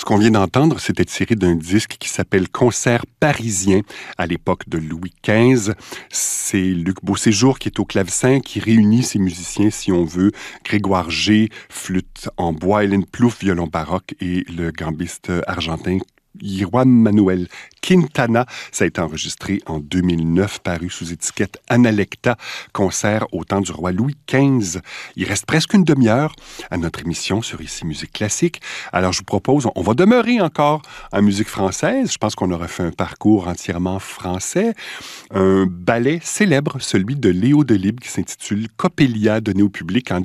Ce qu'on vient d'entendre, c'était tiré d'un disque qui s'appelle Concert parisien à l'époque de Louis XV. C'est Luc Beauséjour qui est au clavecin, qui réunit ses musiciens, si on veut. Grégoire G, flûte en bois, Hélène Plouffe, violon baroque et le gambiste argentin Juan Manuel Quintana. Ça a été enregistré en 2009, paru sous étiquette Analecta, concert au temps du roi Louis XV. Il reste presque une demi-heure à notre émission sur Ici Musique Classique. Alors, je vous propose, on va demeurer encore en musique française. Je pense qu'on aura fait un parcours entièrement français. Un ballet célèbre, celui de Léo Delibes, qui s'intitule Coppelia, donné au public en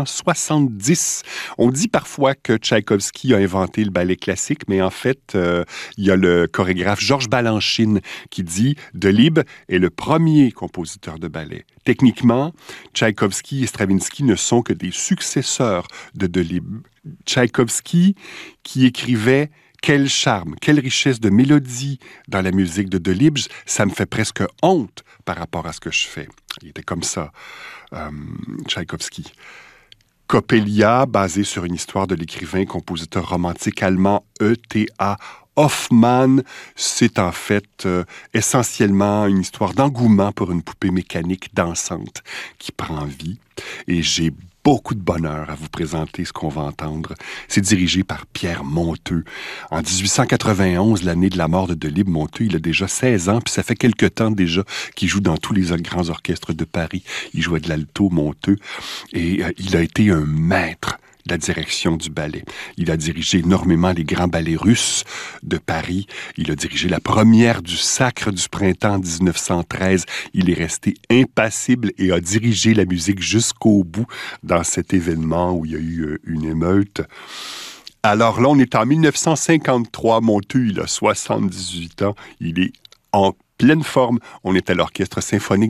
1870. On dit parfois que Tchaïkovski a inventé le ballet classique, mais en fait, il y a le chorégraphe Georges Balanchine qui dit « Delibes est le premier compositeur de ballet. Techniquement, Tchaïkovski et Stravinsky ne sont que des successeurs de Delibes. Tchaïkovski qui écrivait « Quel charme, quelle richesse de mélodie dans la musique de Delibes, ça me fait presque honte par rapport à ce que je fais. » Il était comme ça, Tchaïkovski. Coppelia, basé sur une histoire de l'écrivain-compositeur romantique allemand E.T.A. Hoffmann, c'est en fait essentiellement une histoire d'engouement pour une poupée mécanique dansante qui prend vie. Et j'ai beaucoup de bonheur à vous présenter ce qu'on va entendre. C'est dirigé par Pierre Monteux. En 1891, l'année de la mort de Delibes, Monteux, il a déjà 16 ans, puis ça fait quelque temps déjà qu'il joue dans tous les grands orchestres de Paris. Il jouait de l'alto, Monteux, et il a été un maître de la direction du ballet. Il a dirigé énormément les grands ballets russes de Paris. Il a dirigé la première du Sacre du Printemps en 1913. Il est resté impassible et a dirigé la musique jusqu'au bout dans cet événement où il y a eu une émeute. Alors là, on est en 1953. Monteux, il a 78 ans. Il est en pleine forme. On est à l'Orchestre symphonique